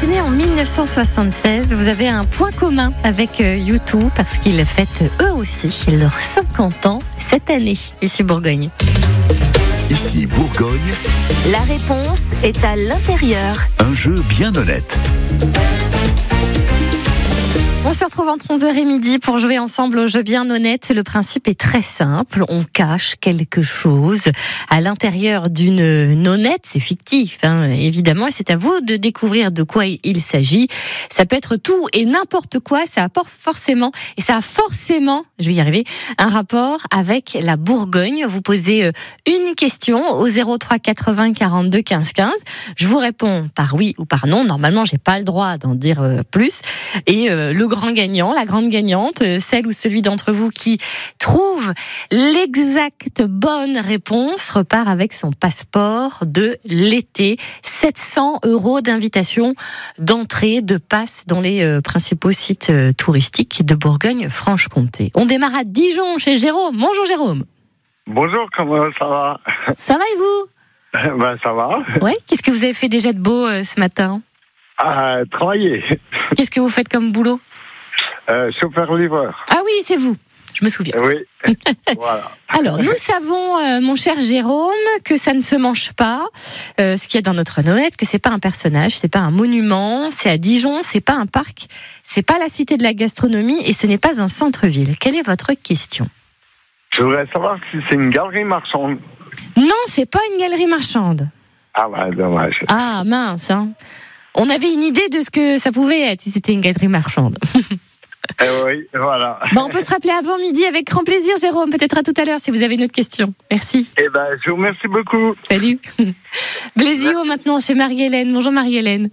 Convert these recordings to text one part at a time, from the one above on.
êtes né en 1976, vous avez un point commun avec U2 parce qu'ils fêtent eux aussi leurs 50 ans cette année, ici Bourgogne. Ici Bourgogne, la réponse est à l'intérieur. un jeu bien honnête. On se retrouve entre 11h et midi pour jouer ensemble au jeu bien honnête. Le principe est très simple. On cache quelque chose à l'intérieur d'une nonnette. C'est fictif, évidemment. Et c'est à vous de découvrir de quoi il s'agit. Ça peut être tout et n'importe quoi. Ça apporte forcément, et ça a forcément, je vais y arriver, un rapport avec la Bourgogne. Vous posez une question au 03 80 42 15 15. Je vous réponds par oui ou par non. Normalement, j'ai pas le droit d'en dire plus. Et le grand gagnant, la grande gagnante, celle ou celui d'entre vous qui trouve l'exacte bonne réponse repart avec son passeport de l'été. 700 € d'invitation d'entrée, de passe dans les principaux sites touristiques de Bourgogne-Franche-Comté. On démarre à Dijon chez Jérôme. Bonjour Jérôme. Bonjour, comment ça va? Ça va et vous? Ça va. Ouais. Qu'est-ce que vous avez fait déjà de beau ce matin? Travailler. Qu'est-ce que vous faites comme boulot? Chauffeur-livreur. Ah oui, c'est vous. Je me souviens. Oui. Voilà. Alors, nous savons, mon cher Jérôme, que ça ne se mange pas, ce qu'il y a dans notre nonnette, que c'est pas un personnage, c'est pas un monument, c'est à Dijon, c'est pas un parc, c'est pas la cité de la gastronomie et ce n'est pas un centre-ville. Quelle est votre question? Je voudrais savoir si c'est une galerie marchande. Non, c'est pas une galerie marchande. Ah ouais, dommage. Ah mince, hein. On avait une idée de ce que ça pouvait être si c'était une galerie marchande. Oui, voilà. On peut se rappeler avant midi avec grand plaisir, Jérôme. Peut-être à tout à l'heure si vous avez une autre question. Merci. Je vous remercie beaucoup. Salut. Blaisio maintenant chez Marie-Hélène. Bonjour Marie-Hélène.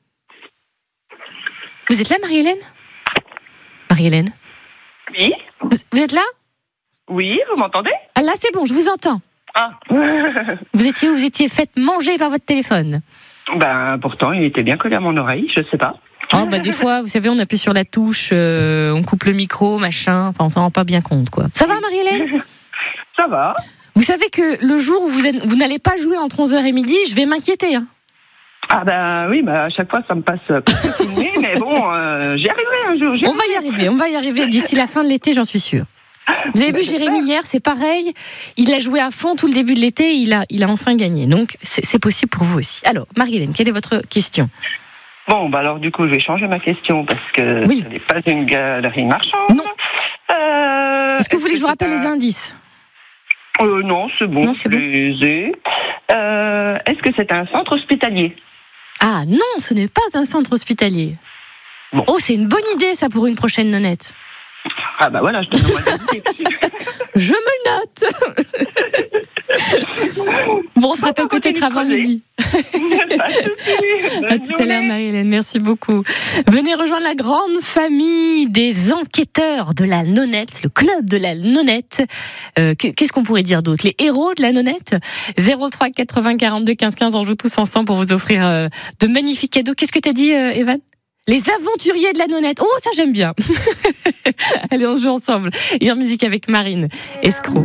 Vous êtes là, Marie-Hélène? Marie-Hélène? Oui. Vous êtes là? Oui, vous m'entendez? Ah là, c'est bon, je vous entends. Ah. Vous étiez où? Vous étiez fait manger par votre téléphone? Pourtant, il était bien collé à mon oreille, je sais pas. Des fois, vous savez, on appuie sur la touche, on coupe le micro, machin. Enfin, on s'en rend pas bien compte, quoi. Ça va, Marie-Hélène? Ça va. Vous savez que le jour où vous n'allez pas jouer entre 11h et midi, je vais m'inquiéter. Oui, à chaque fois, ça me passe filmé, mais bon, j'y arriverai un jour. On va y arriver. D'ici la fin de l'été, j'en suis sûre. Vous avez vu Jérémy hier, c'est pareil. Il a joué à fond tout le début de l'été, il a enfin gagné. Donc, c'est possible pour vous aussi. Alors, Marie-Hélène, quelle est votre question? Alors du coup, je vais changer ma question parce que oui. Ce n'est pas une galerie marchande. Non. Est-ce que vous voulez que je vous rappelle les indices? Non, c'est bon. Non, c'est bon. Est-ce que c'est un centre hospitalier? Ah non, ce n'est pas un centre hospitalier. Bon. Oh, c'est une bonne idée ça pour une prochaine nonnette. Voilà, je te demande. Je me le note. On se rappelle peut-être avant midi. À tout à l'heure, Marie-Hélène. Merci beaucoup. Venez rejoindre la grande famille des enquêteurs de la nonnette, le club de la nonnette. Qu'est-ce qu'on pourrait dire d'autre? Les héros de la nonnette. 03 80 42 15 15. On joue tous ensemble pour vous offrir de magnifiques cadeaux. Qu'est-ce que t'as dit, Evan? Les aventuriers de la nonnette. Oh, ça j'aime bien. Allez, on joue ensemble. Et en musique avec Marine Escroc.